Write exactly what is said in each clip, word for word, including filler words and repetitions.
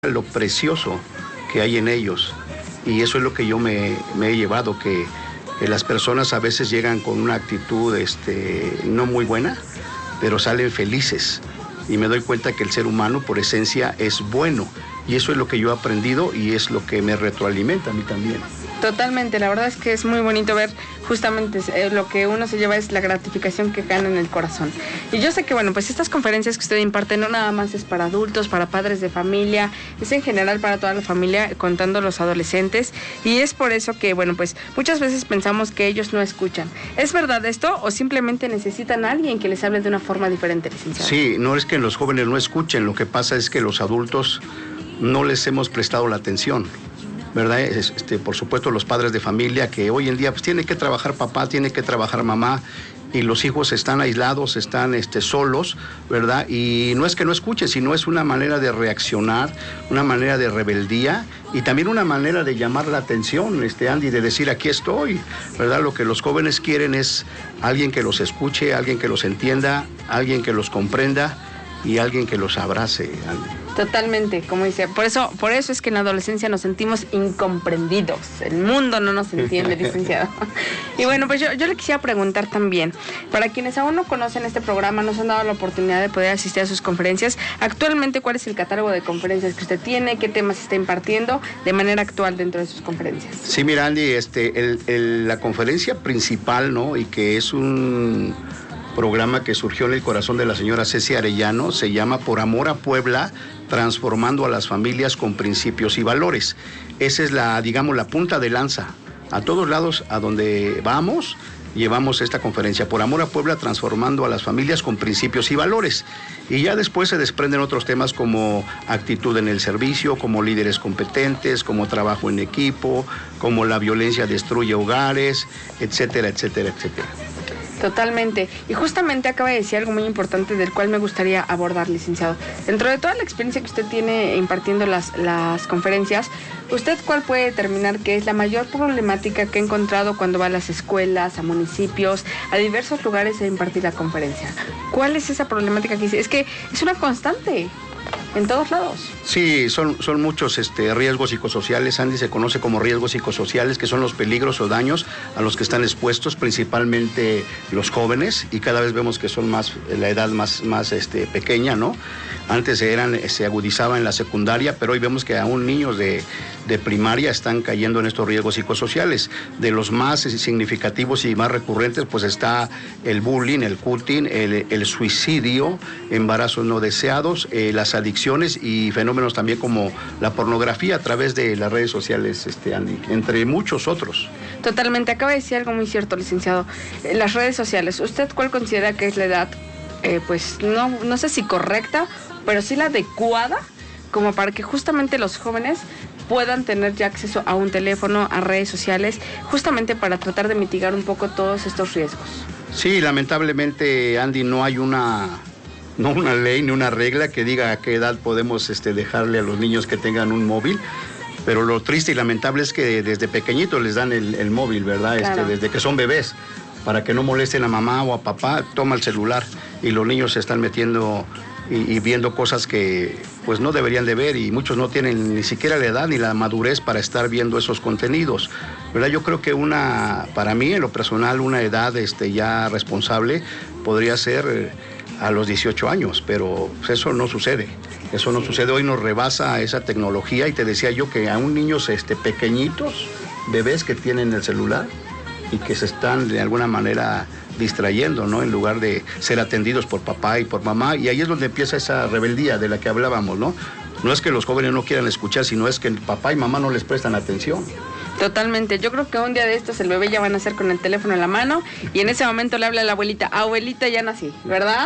lo precioso que hay en ellos, y eso es lo que yo me, me he llevado, que, que las personas a veces llegan con una actitud este, no muy buena, pero salen felices, y me doy cuenta que el ser humano por esencia es bueno, y eso es lo que yo he aprendido y es lo que me retroalimenta a mí también. Totalmente, la verdad es que es muy bonito ver justamente eh, lo que uno se lleva es la gratificación que gana en el corazón. Y yo sé que, bueno, pues estas conferencias que usted imparte no nada más es para adultos, para padres de familia, es en general para toda la familia, contando los adolescentes, y es por eso que, bueno, pues muchas veces pensamos que ellos no escuchan. ¿Es verdad esto o simplemente necesitan a alguien que les hable de una forma diferente, licenciado? Sí, no es que los jóvenes no escuchen, lo que pasa es que los adultos no les hemos prestado la atención, ¿verdad? Este, por supuesto, los padres de familia que hoy en día pues tiene que trabajar papá, tiene que trabajar mamá, y los hijos están aislados, están este, solos, ¿verdad? Y no es que no escuchen, sino es una manera de reaccionar, una manera de rebeldía y también una manera de llamar la atención, este, Andy, de decir aquí estoy, ¿verdad? Lo que los jóvenes quieren es alguien que los escuche, alguien que los entienda, alguien que los comprenda y alguien que los abrace, Andy. Totalmente, como dice, por eso, por eso es que en la adolescencia nos sentimos incomprendidos, el mundo no nos entiende, licenciado. Y bueno, pues yo, yo le quisiera preguntar también, para quienes aún no conocen este programa, nos han dado la oportunidad de poder asistir a sus conferencias, actualmente, ¿cuál es el catálogo de conferencias que usted tiene? ¿Qué temas está impartiendo de manera actual dentro de sus conferencias? Sí, mira, Andy, este, el, el, la conferencia principal, ¿no? Y que es un programa que surgió en el corazón de la señora Ceci Arellano, se llama Por Amor a Puebla, transformando a las familias con principios y valores. Esa es la, digamos, la punta de lanza. A todos lados a donde vamos, llevamos esta conferencia, Por Amor a Puebla, transformando a las familias con principios y valores. Y ya después se desprenden otros temas como actitud en el servicio, como líderes competentes, como trabajo en equipo, como la violencia destruye hogares, etcétera, etcétera, etcétera. Totalmente. Y justamente acaba de decir algo muy importante del cual me gustaría abordar, licenciado. Dentro de toda la experiencia que usted tiene impartiendo las, las conferencias, ¿usted cuál puede determinar que es la mayor problemática que ha encontrado cuando va a las escuelas, a municipios, a diversos lugares a impartir la conferencia? ¿Cuál es esa problemática que dice? Es que es una constante en todos lados. Sí, son, son muchos este, riesgos psicosociales, Andy, se conoce como riesgos psicosociales, que son los peligros o daños a los que están expuestos principalmente los jóvenes, y cada vez vemos que son más, la edad más, más este, pequeña, ¿no? Antes eran, se agudizaba en la secundaria, pero hoy vemos que aún niños de, de primaria están cayendo en estos riesgos psicosociales. De los más significativos y más recurrentes, pues está el bullying, el cutting, el, el suicidio, embarazos no deseados, eh, las adicciones y fenómenos también como la pornografía a través de las redes sociales, este, Andy, entre muchos otros. Totalmente, acaba de decir algo muy cierto, licenciado. Las redes sociales, ¿usted cuál considera que es la edad, eh, pues no, no sé si correcta, pero sí la adecuada, como para que justamente los jóvenes puedan tener ya acceso a un teléfono, a redes sociales, justamente para tratar de mitigar un poco todos estos riesgos? Sí, lamentablemente, Andy, no hay una, no una ley ni una regla que diga a qué edad podemos este, dejarle a los niños que tengan un móvil. Pero lo triste y lamentable es que desde pequeñitos les dan el, el móvil, ¿verdad? Claro. Este, desde que son bebés, para que no molesten a mamá o a papá, toma el celular y los niños se están metiendo y, y viendo cosas que pues no deberían de ver, y muchos no tienen ni siquiera la edad ni la madurez para estar viendo esos contenidos, ¿verdad? Yo creo que una, para mí en lo personal, una edad este, ya responsable podría ser eh, a los dieciocho años, pero pues, eso no sucede. Eso no sucede, hoy nos rebasa esa tecnología, y te decía yo que aún niños este, pequeñitos, bebés que tienen el celular y que se están de alguna manera distrayendo, ¿no? En lugar de ser atendidos por papá y por mamá, y ahí es donde empieza esa rebeldía de la que hablábamos, ¿no? No es que los jóvenes no quieran escuchar, sino es que papá y mamá no les prestan atención. Totalmente, yo creo que un día de estos el bebé ya va a nacer con el teléfono en la mano, y en ese momento le habla a la abuelita, abuelita, ya nací, ¿verdad?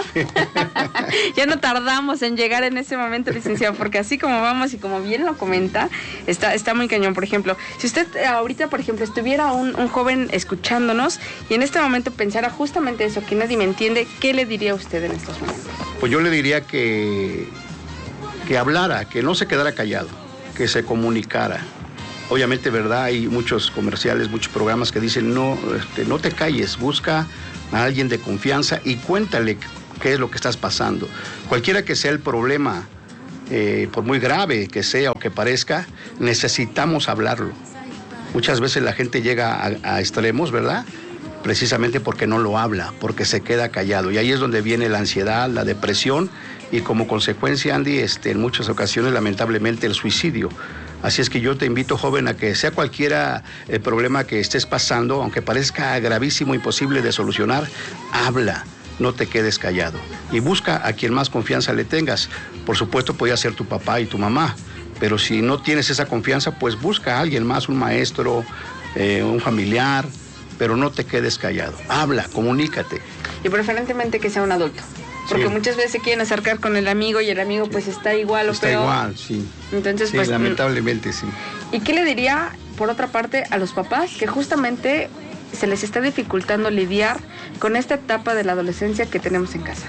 Ya no tardamos en llegar en ese momento, licenciado, porque así como vamos y como bien lo comenta, está, está muy cañón. Por ejemplo, si usted ahorita, por ejemplo, estuviera un, un joven escuchándonos y en este momento pensara justamente eso, que nadie me entiende, ¿qué le diría a usted en estos momentos? Pues yo le diría que, que hablara, que no se quedara callado, que se comunicara. Obviamente, ¿verdad? Hay muchos comerciales, muchos programas que dicen, no, este, no te calles, busca a alguien de confianza y cuéntale qué es lo que estás pasando. Cualquiera que sea el problema eh, por muy grave que sea o que parezca, necesitamos hablarlo. Muchas veces la gente llega a, a extremos, ¿verdad? Precisamente porque no lo habla, porque se queda callado. Y ahí es donde viene la ansiedad, la depresión y como consecuencia, Andy, este, en muchas ocasiones, lamentablemente, el suicidio. Así es que yo te invito, joven, a que sea cualquiera el problema que estés pasando, aunque parezca gravísimo, imposible de solucionar, habla, no te quedes callado. Y busca a quien más confianza le tengas. Por supuesto, podría ser tu papá y tu mamá, pero si no tienes esa confianza, pues busca a alguien más, un maestro, eh, un familiar, pero no te quedes callado. Habla, comunícate. Y preferentemente que sea un adulto. Porque sí. Muchas veces se quieren acercar con el amigo y el amigo pues está igual o está peor. Está igual, sí. Entonces, sí, pues, lamentablemente sí. ¿Y qué le diría, por otra parte, a los papás que justamente se les está dificultando lidiar con esta etapa de la adolescencia que tenemos en casa?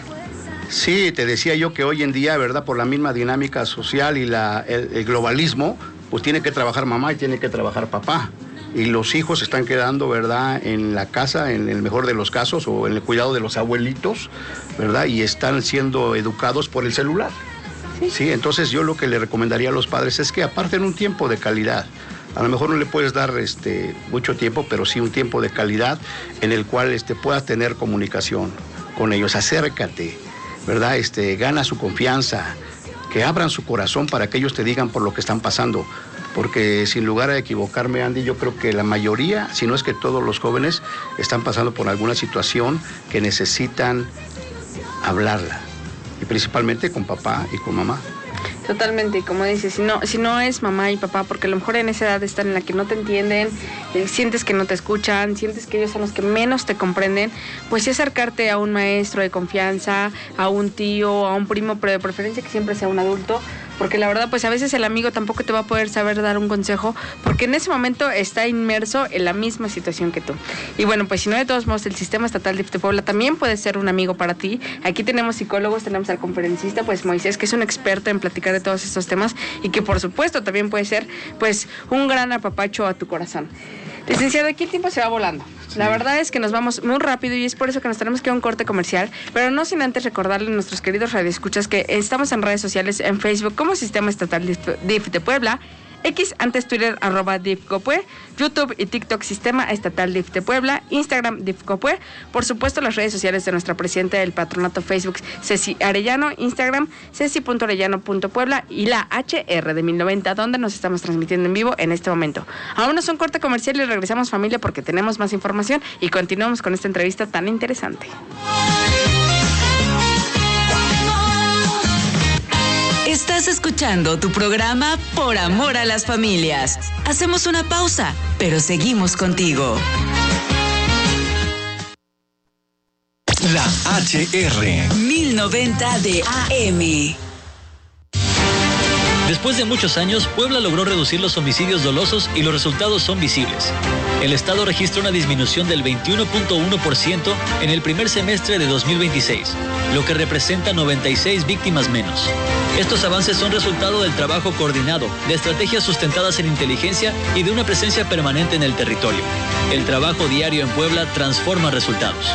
Sí, te decía yo que hoy en día, ¿verdad? Por la misma dinámica social y la, el, el globalismo, pues tiene que trabajar mamá y tiene que trabajar papá. Y los hijos están quedando, ¿verdad?, en la casa, en el mejor de los casos, o en el cuidado de los abuelitos, ¿verdad? Y están siendo educados por el celular. Sí. Sí, entonces yo lo que le recomendaría a los padres es que aparten un tiempo de calidad. A lo mejor no le puedes dar este, mucho tiempo, pero sí un tiempo de calidad en el cual este, puedas tener comunicación con ellos. Acércate, ¿verdad? Este, gana su confianza, que abran su corazón para que ellos te digan por lo que están pasando. Porque sin lugar a equivocarme, Andy, yo creo que la mayoría, si no es que todos los jóvenes, están pasando por alguna situación que necesitan hablarla. Y principalmente con papá y con mamá. Totalmente, y como dices, si no, si no es mamá y papá, porque a lo mejor en esa edad están en la que no te entienden, eh, sientes que no te escuchan, sientes que ellos son los que menos te comprenden, pues sí acercarte a un maestro de confianza, a un tío, a un primo, pero de preferencia que siempre sea un adulto, porque la verdad pues a veces el amigo tampoco te va a poder saber dar un consejo, porque en ese momento está inmerso en la misma situación que tú. Y bueno, pues si no, de todos modos, el Sistema Estatal D I F de Puebla también puede ser un amigo para ti. Aquí tenemos psicólogos, tenemos al conferencista, pues Moisés, que es un experto en platicar de todos estos temas y que por supuesto también puede ser pues un gran apapacho a tu corazón. Licenciado, aquí el tiempo se va volando. Sí. La verdad es que nos vamos muy rápido y es por eso que nos tenemos que ir a un corte comercial, pero no sin antes recordarle a nuestros queridos radioescuchas que estamos en redes sociales, en Facebook como Sistema Estatal D I F de Puebla, X, antes Twitter, arroba D I F Copue, YouTube y TikTok Sistema Estatal D I F de Puebla, Instagram D I F Copue, por supuesto las redes sociales de nuestra presidenta del patronato, Facebook Ceci Arellano, Instagram ceci punto arellano punto puebla y la H R de mil noventa, donde nos estamos transmitiendo en vivo en este momento. Ahora es un corte comercial y regresamos, familia, porque tenemos más información y continuamos con esta entrevista tan interesante. Estás escuchando tu programa Por Amor a las Familias. Hacemos una pausa, pero seguimos contigo. La H R mil noventa de A M. Después de muchos años, Puebla logró reducir los homicidios dolosos y los resultados son visibles. El Estado registra una disminución del veintiuno punto uno por ciento en el primer semestre de dos mil veintiséis, lo que representa noventa y seis víctimas menos. Estos avances son resultado del trabajo coordinado, de estrategias sustentadas en inteligencia y de una presencia permanente en el territorio. El trabajo diario en Puebla transforma resultados.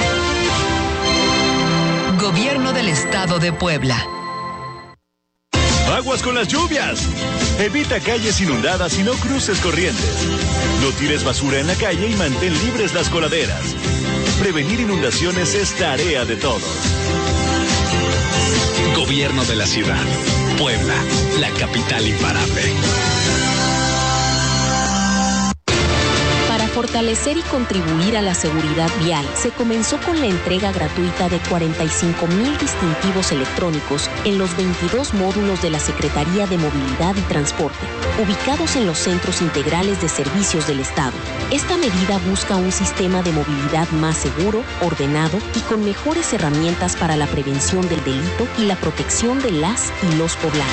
Gobierno del Estado de Puebla. Aguas con las lluvias. Evita calles inundadas y no cruces corrientes. No tires basura en la calle y mantén libres las coladeras. Prevenir inundaciones es tarea de todos. Gobierno de la ciudad. Puebla, la capital imparable. Para fortalecer y contribuir a la seguridad vial, se comenzó con la entrega gratuita de cuarenta y cinco mil distintivos electrónicos en los veintidós módulos de la Secretaría de Movilidad y Transporte, ubicados en los centros integrales de servicios del Estado. Esta medida busca un sistema de movilidad más seguro, ordenado y con mejores herramientas para la prevención del delito y la protección de las y los poblanos.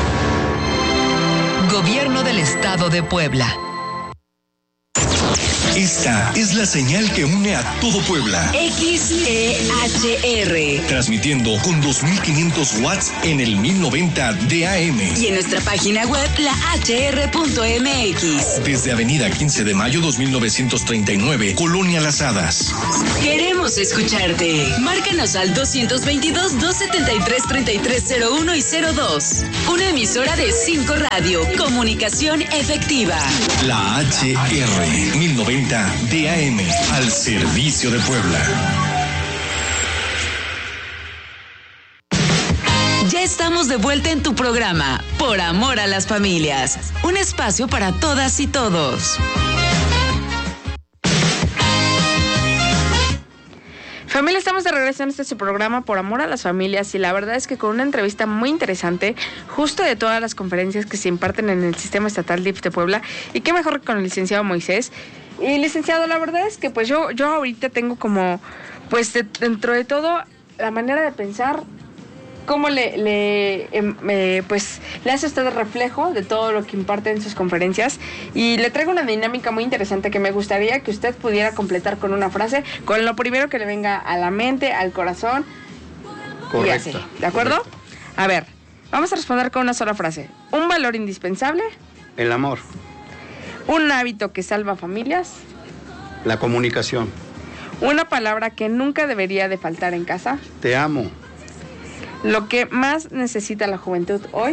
Gobierno del Estado de Puebla. Esta es la señal que une a todo Puebla. X E H R. Transmitiendo con dos mil quinientos watts en el mil noventa de A M. Y en nuestra página web, la h r punto m x. Desde Avenida quince de mayo dos mil novecientos treinta y nueve, Colonia Las Hadas. Queremos escucharte. Márcanos al dos dos dos, dos siete tres, tres tres cero uno y cero dos. Una emisora de cinco Radio. Comunicación efectiva. La H R mil noventa de A M. Al servicio de Puebla. Ya estamos de vuelta en tu programa, Por Amor a las Familias. Un espacio para todas y todos. Familia, estamos de regreso en este su programa Por Amor a las Familias, y la verdad es que con una entrevista muy interesante, justo de todas las conferencias que se imparten en el Sistema Estatal D I F de Puebla, y qué mejor que con el licenciado Moisés. Y licenciado, la verdad es que pues yo, yo ahorita tengo como, pues de, dentro de todo, la manera de pensar, cómo le, le eh, eh, pues le hace usted reflejo de todo lo que imparte en sus conferencias, y le traigo una dinámica muy interesante que me gustaría que usted pudiera completar con una frase, con lo primero que le venga a la mente, al corazón. Correcto. Y así, ¿de acuerdo? Correcto. A ver, vamos a responder con una sola frase. Un valor indispensable. El amor. Un hábito que salva familias. La comunicación. Una palabra que nunca debería de faltar en casa. Te amo. Lo que más necesita la juventud hoy.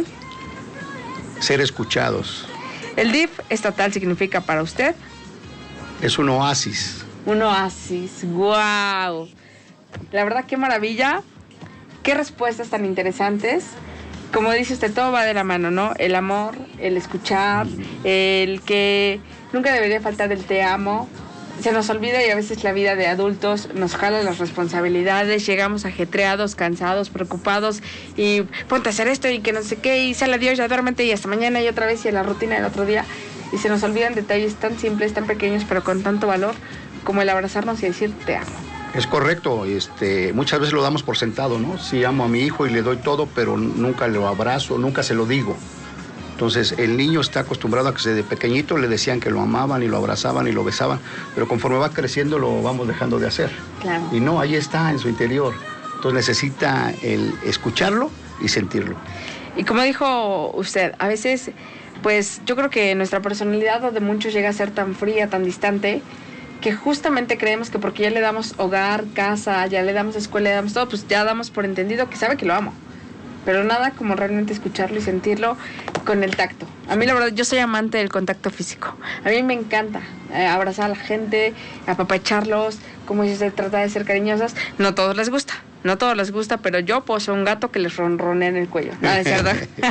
Ser escuchados. El D I F estatal significa para usted. Es un oasis. Un oasis, wow. La verdad, qué maravilla. Qué respuestas tan interesantes. Como dice usted, todo va de la mano, ¿no? El amor, el escuchar, el que nunca debería faltar el te amo. Se nos olvida, y a veces la vida de adultos nos jala las responsabilidades, llegamos ajetreados, cansados, preocupados, y ponte a hacer esto y que no sé qué, y sale adiós, ya duérmete, y hasta mañana y otra vez, y en la rutina del otro día, y se nos olvidan detalles tan simples, tan pequeños, pero con tanto valor, como el abrazarnos y decir te amo. Es correcto, este, muchas veces lo damos por sentado, ¿no? Sí, amo a mi hijo y le doy todo, pero nunca lo abrazo, nunca se lo digo. Entonces, el niño está acostumbrado a que desde pequeñito le decían que lo amaban y lo abrazaban y lo besaban, pero conforme va creciendo lo vamos dejando de hacer. Claro. Y no, ahí está en su interior. Entonces necesita el escucharlo y sentirlo. Y como dijo usted, a veces, pues yo creo que nuestra personalidad o de muchos llega a ser tan fría, tan distante, que justamente creemos que porque ya le damos hogar, casa, ya le damos escuela, le damos todo, pues ya damos por entendido que sabe que lo amo. Pero nada como realmente escucharlo y sentirlo con el tacto. A mí la verdad, yo soy amante del contacto físico. A mí me encanta eh, abrazar a la gente, apapacharlos, como si se trata de ser cariñosas. No a todos les gusta, no a todos les gusta, pero yo puedo ser un gato que les ronronea en el cuello. ¿No es cierto?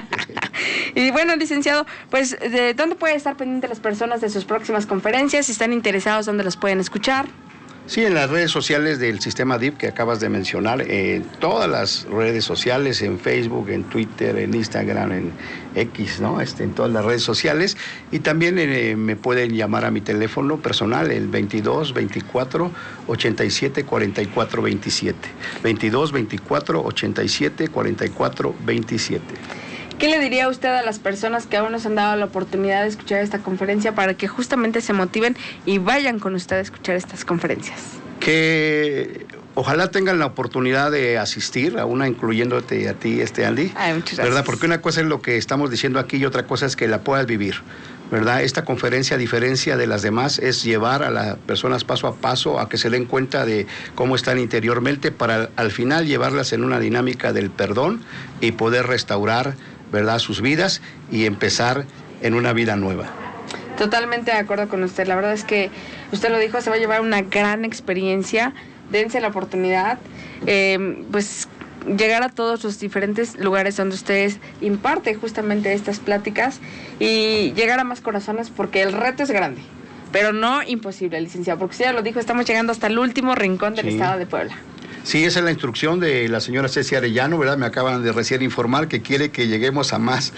Y bueno, licenciado, pues ¿de dónde pueden estar pendientes las personas de sus próximas conferencias? Si están interesados, ¿dónde las pueden escuchar? Sí, en las redes sociales del sistema D I F que acabas de mencionar, en todas las redes sociales, en Facebook, en Twitter, en Instagram, en X, ¿no? Este, en todas las redes sociales. Y también eh, me pueden llamar a mi teléfono personal, el veintidós, veinticuatro, ochenta y siete, cuarenta y cuatro, veintisiete. veintidós, veinticuatro, ochenta y siete, cuarenta y cuatro, veintisiete. ¿Qué le diría usted a las personas que aún no se han dado la oportunidad de escuchar esta conferencia para que justamente se motiven y vayan con usted a escuchar estas conferencias? Que ojalá tengan la oportunidad de asistir a una, incluyéndote a ti, este Andy. Ay, muchas gracias. ¿Verdad? Porque una cosa es lo que estamos diciendo aquí y otra cosa es que la puedas vivir, ¿verdad? Esta conferencia, a diferencia de las demás, es llevar a las personas paso a paso a que se den cuenta de cómo están interiormente para al final llevarlas en una dinámica del perdón y poder restaurar, ¿verdad?, sus vidas y empezar en una vida nueva. Totalmente de acuerdo con usted. La verdad es que usted lo dijo, se va a llevar una gran experiencia. Dense la oportunidad, eh, pues llegar a todos los diferentes lugares donde ustedes imparte justamente estas pláticas y llegar a más corazones, porque el reto es grande, pero no imposible, licenciado, porque usted ya lo dijo, estamos llegando hasta el último rincón del sí. estado de Puebla. Sí, esa es la instrucción de la señora Ceci Arellano, ¿verdad? Me acaban de recién informar que quiere que lleguemos a más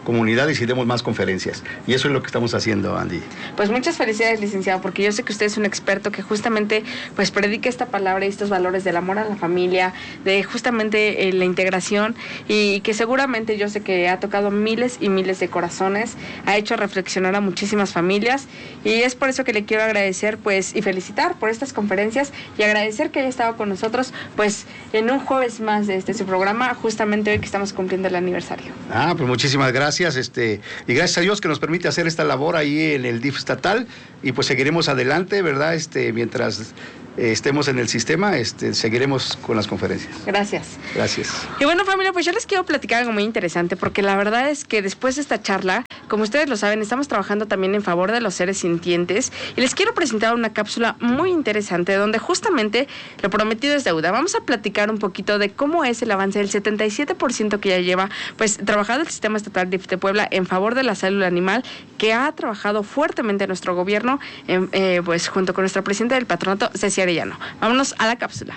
comunidades y demos más conferencias. Y eso es lo que estamos haciendo, Andy. Pues muchas felicidades, licenciado, porque yo sé que usted es un experto que justamente pues predica esta palabra y estos valores del amor a la familia, de justamente eh, la integración, y que seguramente yo sé que ha tocado miles y miles de corazones, ha hecho reflexionar a muchísimas familias, y es por eso que le quiero agradecer pues y felicitar por estas conferencias y agradecer que haya estado con nosotros pues en un jueves más de este su programa, justamente hoy que estamos cumpliendo el aniversario. Ah, pues muchísimas gracias, este, y gracias a Dios que nos permite hacer esta labor ahí en el D I F estatal, y pues seguiremos adelante, ¿verdad? Este, mientras eh, estemos en el sistema, este, seguiremos con las conferencias. Gracias. Gracias. Y bueno, familia, pues yo les quiero platicar algo muy interesante, porque la verdad es que después de esta charla, como ustedes lo saben, estamos trabajando también en favor de los seres sintientes, y les quiero presentar una cápsula muy interesante donde justamente lo prometido es deuda. Vamos a platicar un poquito de cómo es el avance del setenta y siete por ciento que ya lleva pues trabajado el Sistema Estatal D I F de Puebla en favor de la salud animal, que ha trabajado fuertemente nuestro gobierno, en, eh, pues junto con nuestra presidenta del patronato, Ceci Arellano. Vámonos a la cápsula.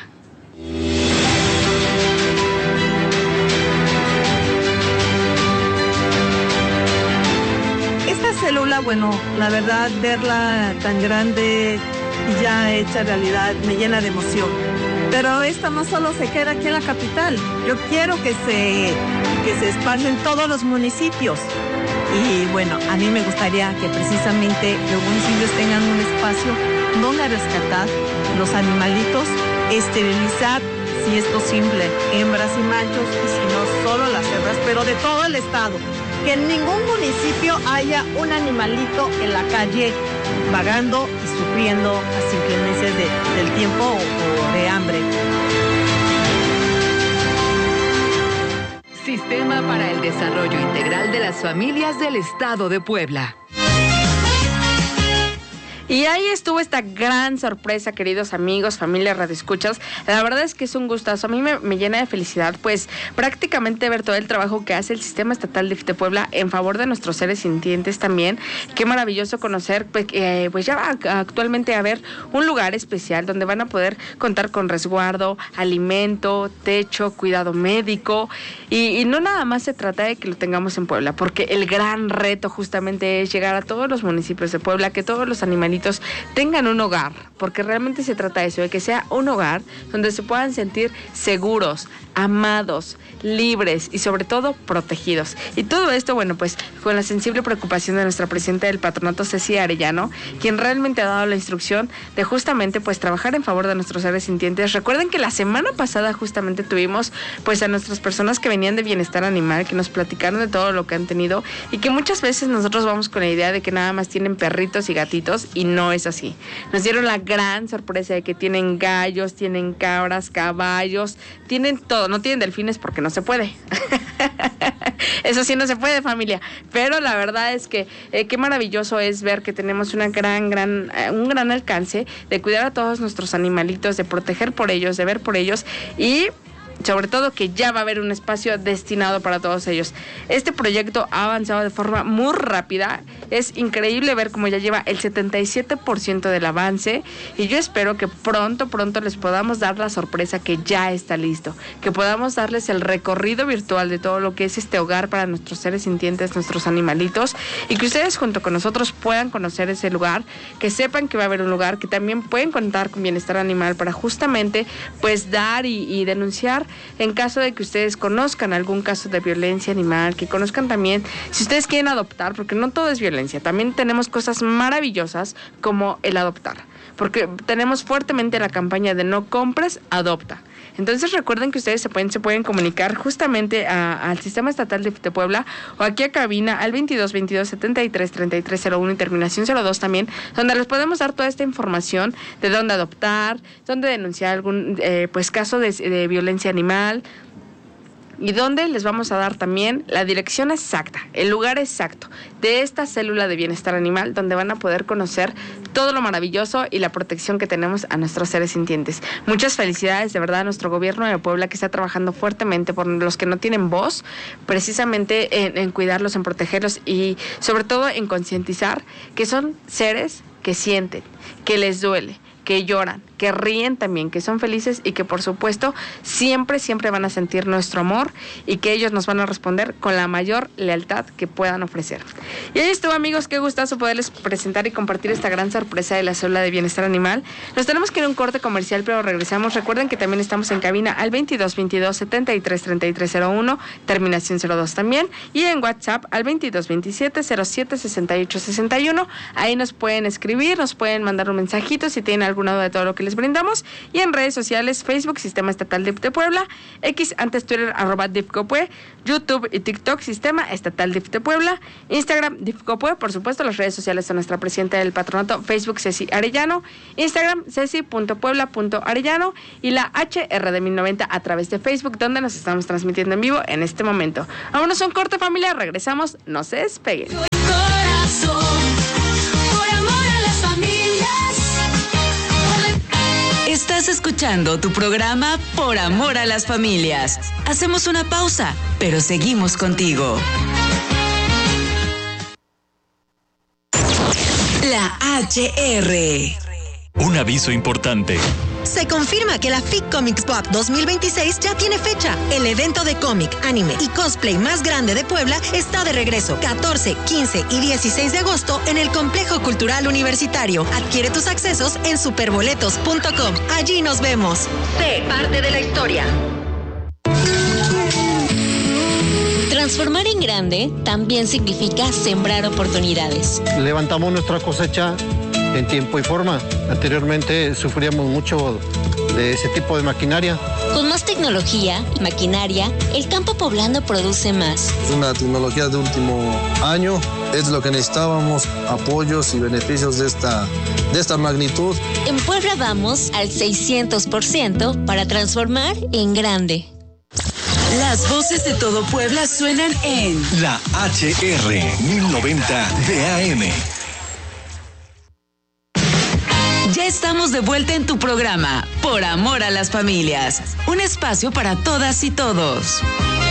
Esta célula, bueno, la verdad, verla tan grande y ya hecha realidad me llena de emoción. Pero esta no solo se queda aquí en la capital. Yo quiero que se, que se esparza en todos los municipios. Y bueno, a mí me gustaría que precisamente los municipios tengan un espacio donde rescatar los animalitos, esterilizar, si es posible, hembras y machos, y si no, solo las hembras, pero de todo el estado. Que en ningún municipio haya un animalito en la calle vagando y sufriendo las inclemencias de, del tiempo o, o de hambre. Sistema para el Desarrollo Integral de las Familias del Estado de Puebla. Y ahí estuvo esta gran sorpresa, queridos amigos, familia radioescuchas. La verdad es que es un gustazo. A mí me, me llena de felicidad, pues prácticamente ver todo el trabajo que hace el Sistema Estatal D I F de Puebla en favor de nuestros seres sintientes también. Qué maravilloso conocer, pues, eh, pues ya va actualmente a haber un lugar especial donde van a poder contar con resguardo, alimento, techo, cuidado médico. Y, y no nada más se trata de que lo tengamos en Puebla, porque el gran reto justamente es llegar a todos los municipios de Puebla, que todos los animalitos tengan un hogar, porque realmente se trata de eso, de que sea un hogar donde se puedan sentir seguros, amados, libres y sobre todo protegidos. Y todo esto, bueno, pues con la sensible preocupación de nuestra presidenta del patronato, Ceci Arellano, quien realmente ha dado la instrucción de justamente pues trabajar en favor de nuestros seres sintientes. Recuerden que la semana pasada justamente tuvimos pues a nuestras personas que venían de bienestar animal, que nos platicaron de todo lo que han tenido, y que muchas veces nosotros vamos con la idea de que nada más tienen perritos y gatitos, y no es así. Nos dieron la gran sorpresa de que tienen gallos, tienen cabras, caballos, tienen todo. No tienen delfines porque no se puede. Eso sí no se puede, familia. Pero la verdad es que eh, qué maravilloso es ver que tenemos una gran, gran, eh, un gran alcance de cuidar a todos nuestros animalitos, de proteger por ellos, de ver por ellos, y sobre todo que ya va a haber un espacio destinado para todos ellos. Este proyecto ha avanzado de forma muy rápida. Es increíble ver cómo ya lleva el setenta y siete por ciento del avance, y yo espero que pronto, pronto les podamos dar la sorpresa que ya está listo, que podamos darles el recorrido virtual de todo lo que es este hogar para nuestros seres sintientes, nuestros animalitos, y que ustedes junto con nosotros puedan conocer ese lugar, que sepan que va a haber un lugar, que también pueden contar con bienestar animal para justamente pues dar y, y denunciar en caso de que ustedes conozcan algún caso de violencia animal, que conozcan también, si ustedes quieren adoptar, porque no todo es violencia, también tenemos cosas maravillosas como el adoptar, porque tenemos fuertemente la campaña de no compres, adopta. Entonces recuerden que ustedes se pueden, se pueden comunicar justamente a, al Sistema Estatal de, de Puebla, o aquí a cabina al veintidós veintidós setenta y tres treinta y tres cero uno y terminación cero dos también, donde les podemos dar toda esta información de dónde adoptar, dónde denunciar algún eh, pues caso de, de violencia animal, y donde les vamos a dar también la dirección exacta, el lugar exacto de esta célula de bienestar animal, donde van a poder conocer todo lo maravilloso y la protección que tenemos a nuestros seres sintientes. Muchas felicidades de verdad a nuestro gobierno de Puebla, que está trabajando fuertemente por los que no tienen voz, precisamente en, en cuidarlos, en protegerlos, y sobre todo en concientizar que son seres que sienten, que les duele, que lloran, que ríen también, que son felices y que por supuesto siempre, siempre van a sentir nuestro amor y que ellos nos van a responder con la mayor lealtad que puedan ofrecer. Y ahí estuvo, amigos, qué gustazo poderles presentar y compartir esta gran sorpresa de la célula de bienestar animal. Nos tenemos que ir a un corte comercial, pero regresamos. Recuerden que también estamos en cabina al veintidós veintidós setenta y tres treinta y tres cero uno, terminación cero dos también, y en WhatsApp al veintidós veintisiete cero siete sesenta y ocho sesenta y uno. Ahí nos pueden escribir, nos pueden mandar un mensajito si tienen alguna duda de todo lo que les brindamos, y en redes sociales, Facebook, Sistema Estatal D I F de Puebla, X, antes Twitter, arroba DIFCOPUE, YouTube y TikTok, Sistema Estatal D I F de Puebla, Instagram, DIFCOPUE, por supuesto, las redes sociales de nuestra presidenta del patronato, Facebook, Ceci Arellano, Instagram, ceci punto puebla punto arellano, y la H R de mil noventa a través de Facebook, donde nos estamos transmitiendo en vivo en este momento. Vámonos a un corte, familia, regresamos, no se despeguen. Estás escuchando tu programa Por Amor a las Familias. Hacemos una pausa, pero seguimos contigo. La H R. Un aviso importante. Se confirma que la F I C Comics Pop dos mil veintiséis ya tiene fecha. El evento de cómic, anime y cosplay más grande de Puebla está de regreso. catorce, quince y dieciséis de agosto en el Complejo Cultural Universitario. Adquiere tus accesos en superboletos punto com. Allí nos vemos. Sé parte de la historia. Transformar en grande también significa sembrar oportunidades. Levantamos nuestra cosecha en tiempo y forma. Anteriormente sufríamos mucho de ese tipo de maquinaria. Con más tecnología y maquinaria, el campo poblano produce más. Es una tecnología de último año, es lo que necesitábamos, apoyos y beneficios de esta, de esta magnitud. En Puebla vamos al seiscientos por ciento para transformar en grande. Las voces de todo Puebla suenan en La H R mil noventa D A M. Ya estamos de vuelta en tu programa, Por Amor a las Familias. Un espacio para todas y todos.